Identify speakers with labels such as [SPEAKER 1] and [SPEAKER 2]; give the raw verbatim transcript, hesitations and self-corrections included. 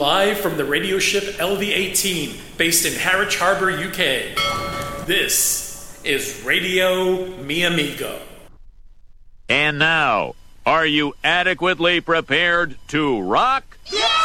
[SPEAKER 1] Live from the radio ship L V eighteen, based in Harwich Harbour, U K. This is Radio Mi Amigo.
[SPEAKER 2] And now, are you adequately prepared to rock?
[SPEAKER 3] Yeah!